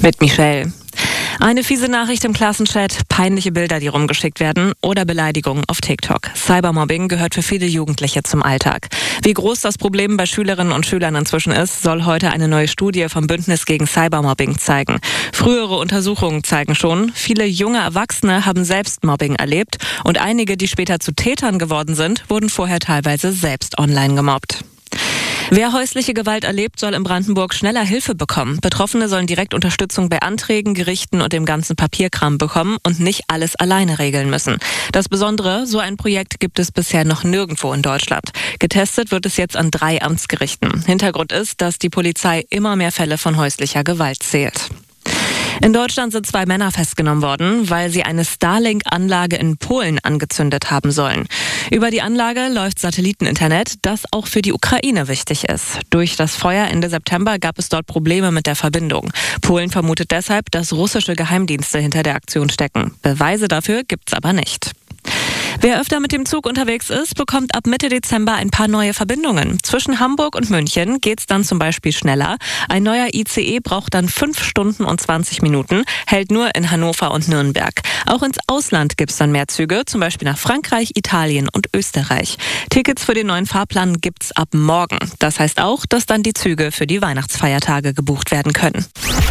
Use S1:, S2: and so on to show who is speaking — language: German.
S1: Mit Michelle. Eine fiese Nachricht im Klassenchat, peinliche Bilder, die rumgeschickt werden oder Beleidigungen auf TikTok. Cybermobbing gehört für viele Jugendliche zum Alltag. Wie groß das Problem bei Schülerinnen und Schülern inzwischen ist, soll heute eine neue Studie vom Bündnis gegen Cybermobbing zeigen. Frühere Untersuchungen zeigen schon, viele junge Erwachsene haben selbst Mobbing erlebt und einige, die später zu Tätern geworden sind, wurden vorher teilweise selbst online gemobbt. Wer häusliche Gewalt erlebt, soll in Brandenburg schneller Hilfe bekommen. Betroffene sollen direkt Unterstützung bei Anträgen, Gerichten und dem ganzen Papierkram bekommen und nicht alles alleine regeln müssen. Das Besondere, so ein Projekt gibt es bisher noch nirgendwo in Deutschland. Getestet wird es jetzt an 3 Amtsgerichten. Hintergrund ist, dass die Polizei immer mehr Fälle von häuslicher Gewalt zählt. In Deutschland sind 2 Männer festgenommen worden, weil sie eine Starlink-Anlage in Polen angezündet haben sollen. Über die Anlage läuft Satelliteninternet, das auch für die Ukraine wichtig ist. Durch das Feuer Ende September gab es dort Probleme mit der Verbindung. Polen vermutet deshalb, dass russische Geheimdienste hinter der Aktion stecken. Beweise dafür gibt's aber nicht. Wer öfter mit dem Zug unterwegs ist, bekommt ab Mitte Dezember ein paar neue Verbindungen. Zwischen Hamburg und München geht's dann zum Beispiel schneller. Ein neuer ICE braucht dann 5 Stunden und 20 Minuten, hält nur in Hannover und Nürnberg. Auch ins Ausland gibt's dann mehr Züge, zum Beispiel nach Frankreich, Italien und Österreich. Tickets für den neuen Fahrplan gibt's ab morgen. Das heißt auch, dass dann die Züge für die Weihnachtsfeiertage gebucht werden können.